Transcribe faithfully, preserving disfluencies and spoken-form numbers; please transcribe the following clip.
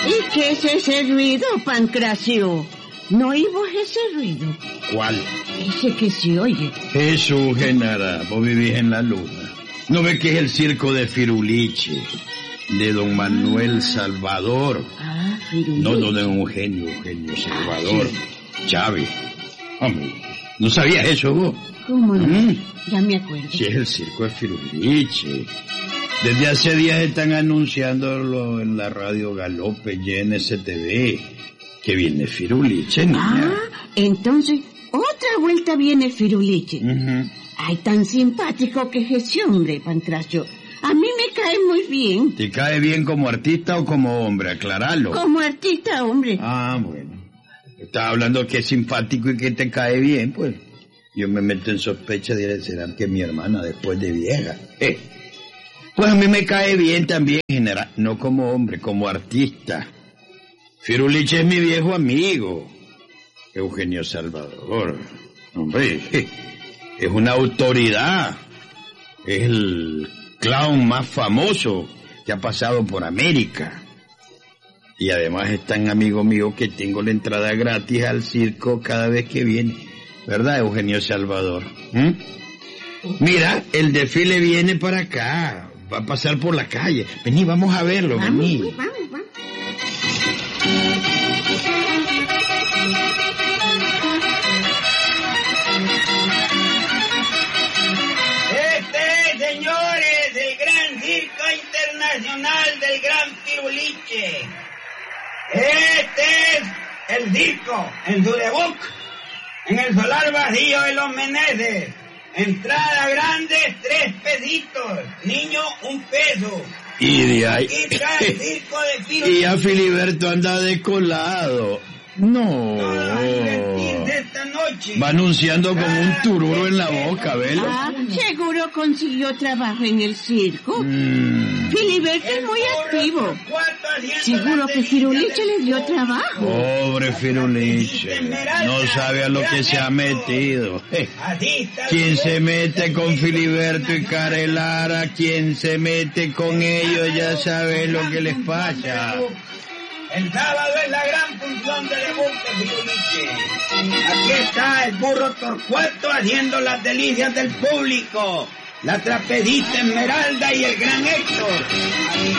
¿Y qué es ese ruido, Pancracio? ¿No oímos ese ruido? ¿Cuál? Ese que se oye. Jesús, Genara, vos vivís en la luna. ¿No ves que es el circo de Firuliche? De don Manuel Salvador. Ah, Firuliche. No, no de un Eugenio, Eugenio Salvador. Ah, sí. Chávez. Hombre, ¿no sabías eso vos? ¿Cómo no? ¿Mm? Ya me acuerdo. Sí, es el circo de Firuliche. Desde hace días están anunciándolo en la radio Galope y en S T V. Que viene Firuliche, niña. Ah, entonces, otra vuelta viene Firuliche. Uh-huh. Ay, tan simpático que es ese hombre, Pancracio. A mí me cae muy bien. ¿Te cae bien como artista o como hombre? Aclaralo. Como artista, hombre. Ah, bueno. Estás hablando que es simpático y que te cae bien, pues. Yo me meto en sospecha de será que mi hermana después de vieja. Eh. Pues a mí me cae bien también, general. No como hombre, como artista. Firuliche es mi viejo amigo, Eugenio Salvador. Hombre, es una autoridad. Es el clown más famoso que ha pasado por América. Y además es tan amigo mío que tengo la entrada gratis al circo cada vez que viene. ¿Verdad, Eugenio Salvador? ¿Mm? Mira, el desfile viene para acá. Va a pasar por la calle. Vení, vamos a verlo, Vamos, vení. pues, vamos, vamos. Este, señores, el gran circo internacional del Gran Firuliche. Este es el circo en su debut en el solar vacío de los Meneses. Entrada grande, tres pesitos. Niño, un peso. Y de ahí... Aquí está el circo de Firuliche. Y ya Filiberto anda descolado. No. Todos a divertirse esta noche. Va anunciando con un tururo en la boca, ¿velo? Ah, seguro consiguió trabajo en el circo. Mm. Filiberto es muy activo. Seguro que Firuliche le dio trabajo. Pobre Firuliche. No sabe a lo que se ha metido. Eh, Quien se mete con Filiberto y Carelara, quien se mete con ellos ya sabe lo que les pasa. El sábado es la gran función de debut de Firuliche. Aquí está el burro Torcuato haciendo las delicias del público. La trapecista Esmeralda y el gran Héctor.